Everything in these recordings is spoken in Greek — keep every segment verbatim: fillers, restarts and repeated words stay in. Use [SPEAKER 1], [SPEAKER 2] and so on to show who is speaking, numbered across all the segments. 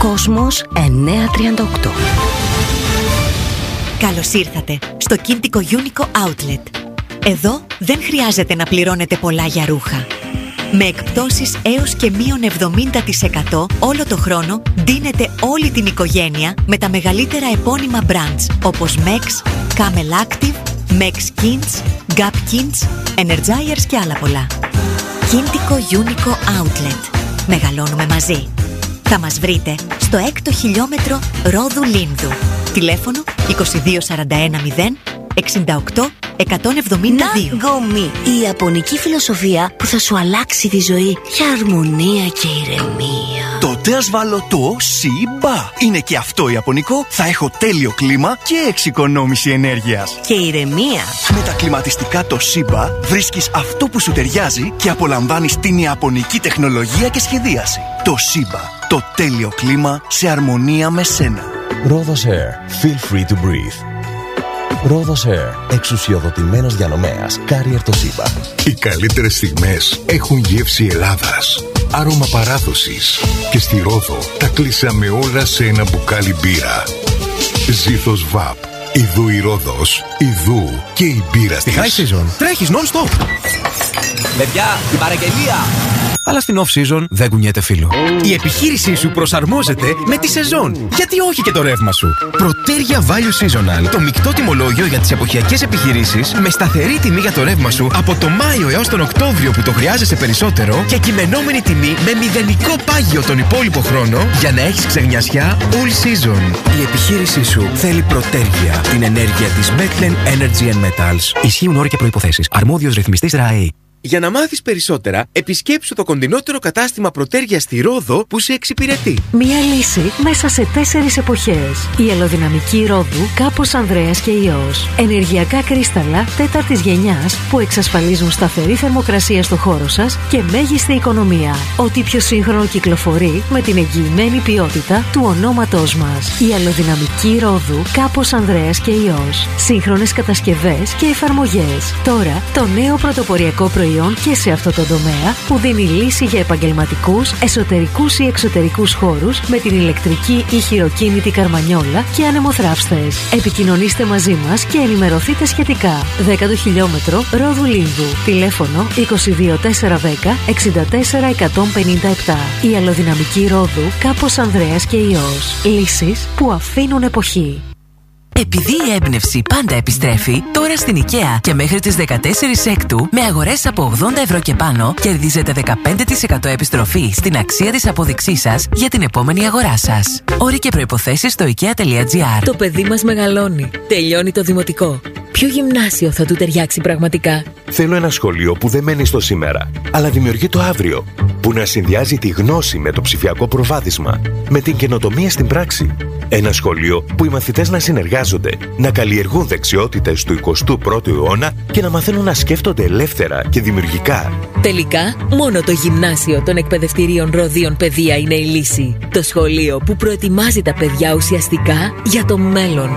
[SPEAKER 1] Κόσμος εννιακόσια τριάντα οκτώ.
[SPEAKER 2] Καλώς ήρθατε στο Κίντικο Unico Outlet. Εδώ δεν χρειάζεται να πληρώνετε πολλά για ρούχα. Με εκπτώσεις έως και μείον εβδομήντα τοις εκατό όλο το χρόνο ντύνετε όλη την οικογένεια με τα μεγαλύτερα επώνυμα brands όπως Mex, Camel Active, Mex Kids, Gap Kids, Energizers και άλλα πολλά. Κίντικο Unico Outlet. Μεγαλώνουμε μαζί. Θα μας βρείτε στο έκτο χιλιόμετρο Ρόδου Λίνδου. Τηλέφωνο είκοσι δύο σαράντα ένα μηδέν εξήντα οκτώ εκατόν εβδομήντα δύο.
[SPEAKER 1] Ναγκομι, η ιαπωνική φιλοσοφία που θα σου αλλάξει τη ζωή για αρμονία και ηρεμία.
[SPEAKER 3] Τότε ας βάλω το Σιμπα. Είναι και αυτό ιαπωνικό. Θα έχω τέλειο κλίμα και εξοικονόμηση ενέργειας.
[SPEAKER 1] Και ηρεμία.
[SPEAKER 3] Με τα κλιματιστικά το Σιμπα βρίσκεις αυτό που σου ταιριάζει και απολαμβάνεις την ιαπωνική τεχνολογία και σχεδίαση. Το Σιμπα. Το τέλειο κλίμα σε αρμονία με σένα.
[SPEAKER 4] Rhodos Air. Feel free to breathe. Rhodos Air. Εξουσιοδοτημένος διανομέας. Carrier το Σιμπα.
[SPEAKER 5] Οι καλύτερες στιγμές έχουν γεύση Ελλάδας. Άρωμα παράδοσης. Και στη Ρόδο τα κλείσαμε όλα σε ένα μπουκάλι μπύρα. Ζήθος Βαπ. Ιδού η Ρόδος. Ιδού και η μπύρα
[SPEAKER 6] στη high season τρέχεις non-stop.
[SPEAKER 7] Παιδιά, την παραγγελία!
[SPEAKER 6] Αλλά στην off-season δεν κουνιέται φίλο. Η επιχείρησή σου προσαρμόζεται με τη σεζόν. Γιατί όχι και το ρεύμα σου. Protergia Value Seasonal. Το μεικτό τιμολόγιο για τις εποχιακές επιχειρήσεις με σταθερή τιμή για το ρεύμα σου από το Μάιο έως τον Οκτώβριο που το χρειάζεσαι περισσότερο και κειμενόμενη τιμή με μηδενικό πάγιο τον υπόλοιπο χρόνο για να έχεις ξεγνιασιά all season. Η επιχείρησή σου θέλει Protergia. Την ενέργεια της Metlen Energy and Metals. Ισχύουν όροι και προϋποθέσεις. Αρμόδιος ρυθμιστής ΡΑΕ. Για να μάθεις περισσότερα, επισκέψου το κοντινότερο κατάστημα Protergia στη Ρόδο που σε εξυπηρετεί.
[SPEAKER 8] Μία λύση μέσα σε τέσσερις εποχές. Η αλλοδυναμική Ρόδου, Κάπος Ανδρέας και Υιός. Ενεργειακά κρίσταλα τέταρτης γενιάς που εξασφαλίζουν σταθερή θερμοκρασία στο χώρο σας και μέγιστη οικονομία. Ό,τι πιο σύγχρονο κυκλοφορεί με την εγγυημένη ποιότητα του ονόματός μας. Η αλλοδυναμική Ρόδου, Κάπος Ανδρέας και Υιός. Σύγχρονες κατασκευές και εφαρμογές. Τώρα το νέο πρωτοποριακό προϊόν και σε αυτό το τομέα που δίνει λύση για επαγγελματικούς, εσωτερικούς ή εξωτερικούς χώρους με την ηλεκτρική ή χειροκίνητη καρμανιόλα και ανεμοθράυστες. Επικοινωνήστε μαζί μας και ενημερωθείτε σχετικά. δέκατο χιλιόμετρο Ρόδου Λίνδου. Τηλέφωνο είκοσι δύο τετρακόσια δέκα εξήντα τέσσερα εκατόν πενήντα επτά. Η αλλοδυναμική Ρόδου, Κάπος Ανδρέας και Υιός. Λύσεις που αφήνουν εποχή.
[SPEAKER 9] Επειδή η έμπνευση πάντα επιστρέφει, τώρα στην IKEA και μέχρι τις δεκατέσσερις Έκτου με αγορές από ογδόντα ευρώ και πάνω κερδίζετε δεκαπέντε τοις εκατό επιστροφή στην αξία της απόδειξής σας για την επόμενη αγορά σας. Όροι και προϋποθέσεις στο ikea τελεία gr.
[SPEAKER 10] Το παιδί μας μεγαλώνει. Τελειώνει το δημοτικό. Ποιο γυμνάσιο θα του ταιριάξει πραγματικά?
[SPEAKER 4] Θέλω ένα σχολείο που δεν μένει στο σήμερα, αλλά δημιουργεί το αύριο. Που να συνδυάζει τη γνώση με το ψηφιακό προβάδισμα, με την καινοτομία στην πράξη. Ένα σχολείο που οι μαθητές να συνεργάζονται, να καλλιεργούν δεξιότητες του εικοστού πρώτου αιώνα και να μαθαίνουν να σκέφτονται ελεύθερα και δημιουργικά.
[SPEAKER 10] Τελικά, μόνο το γυμνάσιο των εκπαιδευτηρίων Ροδίων Παιδεία είναι η λύση. Το σχολείο που προετοιμάζει τα παιδιά ουσιαστικά για το μέλλον.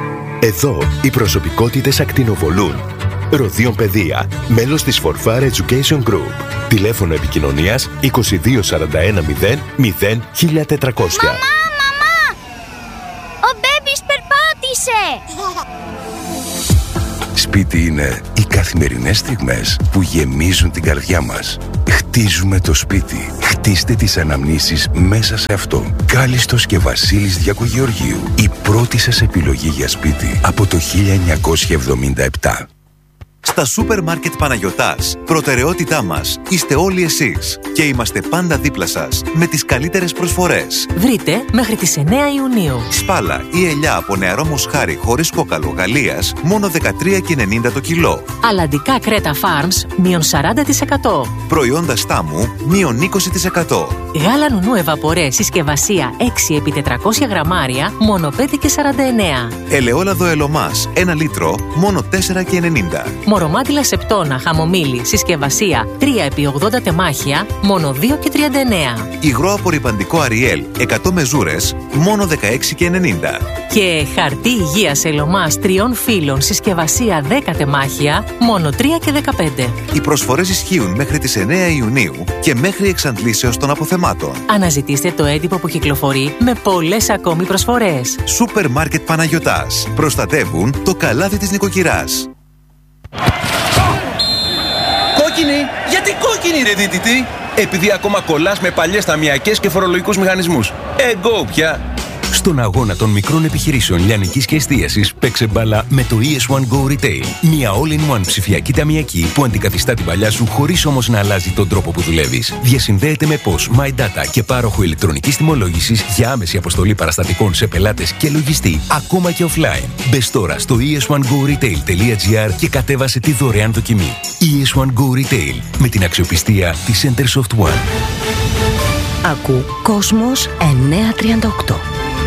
[SPEAKER 4] Εδώ οι προσωπικότητες ακτινοβολούν. Ροδίων Παιδεία, μέλος της Forfar Education Group. Τηλέφωνο επικοινωνίας είκοσι δύο σαράντα ένα μηδέν μηδέν χίλια τετρακόσια.
[SPEAKER 11] Μαμά, μαμά! Ο μπέμπις περπάτησε!
[SPEAKER 5] Σπίτι είναι οι καθημερινές στιγμές που γεμίζουν την καρδιά μας. Χτίζουμε το σπίτι. Χτίστε τις αναμνήσεις μέσα σε αυτό. Κάλιστος και Βασίλης Διακογεωργίου. Η πρώτη σας επιλογή για σπίτι από το χίλια εννιακόσια εβδομήντα επτά.
[SPEAKER 12] Στα σούπερ μάρκετ Παναγιωτάς, προτεραιότητά μας είστε όλοι εσείς και είμαστε πάντα δίπλα σας με τις καλύτερες προσφορές.
[SPEAKER 9] Βρείτε μέχρι τις εννέα Ιουνίου.
[SPEAKER 12] Σπάλα ή ελιά από νεαρό μοσχάρι χωρίς κόκαλο Γαλλίας, μόνο δεκατρία και ενενήντα το κιλό.
[SPEAKER 9] Αλλαντικά Κρέτα Farms, μείον σαράντα τοις εκατό.
[SPEAKER 12] Προϊόντα Στάμου, μείον είκοσι τοις εκατό.
[SPEAKER 9] Γάλα νουνού Εβαπορέ συσκευασία έξι επί τετρακόσια γραμμάρια, μόνο πέντε και σαράντα εννέα.
[SPEAKER 12] Ελαιόλαδο Ελωμάς, ένα λίτρο, μόνο τέσσερα και ενενήντα.
[SPEAKER 10] Ντομάτιλα σεπτόνα, χαμομήλι, συσκευασία τρία επί ογδόντα τεμάχια, μόνο δύο και τριάντα εννέα.
[SPEAKER 12] Υγρό απορρυπαντικό Ariel εκατό μεζούρες, μόνο δεκαέξι και ενενήντα.
[SPEAKER 10] Και χαρτί υγείας Ελωμάς τριών φύλων, συσκευασία δέκα τεμάχια, μόνο τρία και δεκαπέντε.
[SPEAKER 12] Οι προσφορές ισχύουν μέχρι τις εννέα Ιουνίου και μέχρι εξαντλήσεως των αποθεμάτων.
[SPEAKER 10] Αναζητήστε το έντυπο που κυκλοφορεί με πολλές ακόμη προσφορές.
[SPEAKER 12] Σούπερ Μάρκετ Παναγιωτάς. Προστατεύουν το καλάθι της νοικοκυράς.
[SPEAKER 13] Κόκκινη! Γιατί κόκκινη ρε δίτητη? Επειδή ακόμα κολλάς με παλιές ταμιακές και φορολογικούς μηχανισμούς. Εγώ πια!
[SPEAKER 14] Στον αγώνα των μικρών επιχειρήσεων λιανικής και εστίασης, παίξε μπάλα με το ι ες one Go Retail. Μια all-in-one ψηφιακή ταμιακή που αντικαθιστά την παλιά σου χωρίς όμως να αλλάζει τον τρόπο που δουλεύεις. Διασυνδέεται με P O S, MyData και πάροχο ηλεκτρονικής τιμολόγησης για άμεση αποστολή παραστατικών σε πελάτες και λογιστή, ακόμα και offline. Μπες τώρα στο ι ες one go retail τελεία gr και κατέβασε τη δωρεάν δοκιμή. ι ες one Go Retail, με την αξιοπιστία της Centersoft One.
[SPEAKER 1] Ακού Κόσμος εννιακόσια τριάντα οκτώ.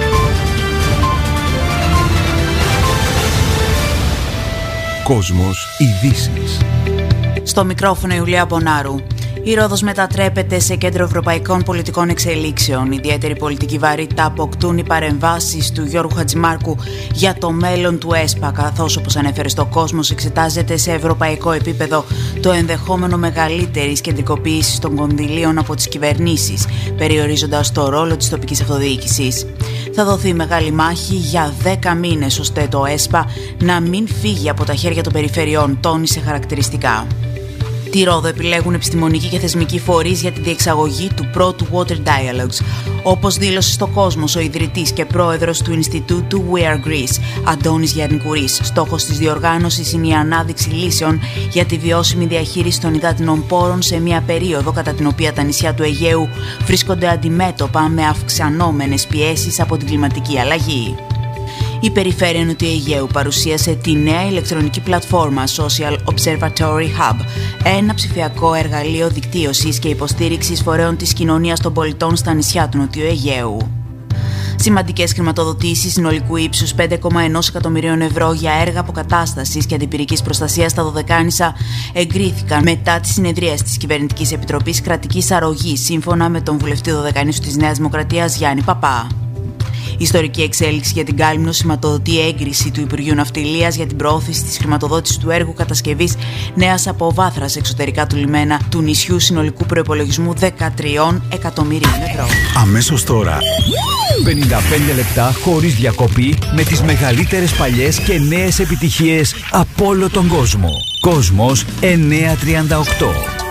[SPEAKER 5] Κόσμος ειδήσεις.
[SPEAKER 15] Στο μικρόφωνο Ιουλία Μπονάρου. Η Ρόδος μετατρέπεται σε κέντρο ευρωπαϊκών πολιτικών εξελίξεων. Ιδιαίτερη πολιτική βαρύτητα αποκτούν οι παρεμβάσεις του Γιώργου Χατζημάρκου για το μέλλον του ΕΣΠΑ, καθώς, όπως ανέφερε στο Κόσμος, εξετάζεται σε ευρωπαϊκό επίπεδο το ενδεχόμενο μεγαλύτερης κεντρικοποίησης των κονδυλίων από τις κυβερνήσεις, περιορίζοντας το ρόλο της τοπικής αυτοδιοίκησης. Θα δοθεί μεγάλη μάχη για δέκα μήνες ώστε το ΕΣΠΑ να μην φύγει από τα χέρια των περιφερειών, τόνισε χαρακτηριστικά. Τη Ρόδο επιλέγουν επιστημονικοί και θεσμικοί φορείς για τη διεξαγωγή του πρώτου Water Dialogues. Όπως δήλωσε στο Κόσμος ο ιδρυτής και πρόεδρος του Ινστιτούτου We Are Greece, Αντώνης Γιαννικουρής, στόχος της διοργάνωσης είναι η ανάδειξη λύσεων για τη βιώσιμη διαχείριση των υδάτινων πόρων σε μια περίοδο κατά την οποία τα νησιά του Αιγαίου βρίσκονται αντιμέτωπα με αυξανόμενες πιέσεις από την κλιματική αλλαγή. Η Περιφέρεια Νοτιού Αιγαίου παρουσίασε τη νέα ηλεκτρονική πλατφόρμα Social Observatory Hub, ένα ψηφιακό εργαλείο δικτύωσης και υποστήριξης φορέων της κοινωνίας των πολιτών στα νησιά του Νοτιού Αιγαίου. Σημαντικές χρηματοδοτήσεις συνολικού ύψους πέντε κόμμα ένα εκατομμυρίων ευρώ για έργα αποκατάστασης και αντιπυρικής προστασίας στα Δωδεκάνησα εγκρίθηκαν μετά τη συνεδρίαση της Κυβερνητικής Επιτροπής Κρατικής Αρρωγής, σύμφωνα με τον βουλευτή Δωδεκανήσου της Νέας Δημοκρατίας Γιάννη Παπά. Η ιστορική εξέλιξη για την Κάλυμνο σηματοδοτεί έγκριση του Υπουργείου Ναυτιλίας για την προώθηση της χρηματοδότησης του έργου κατασκευής νέας αποβάθρας εξωτερικά του λιμένα του νησιού συνολικού προϋπολογισμού δεκατρία εκατομμυρίων ευρώ.
[SPEAKER 16] Αμέσως τώρα, πενήντα πέντε λεπτά χωρίς διακοπή με τις μεγαλύτερες παλιές και νέες επιτυχίες από όλο τον κόσμο. Κόσμος εννιακόσια τριάντα οκτώ.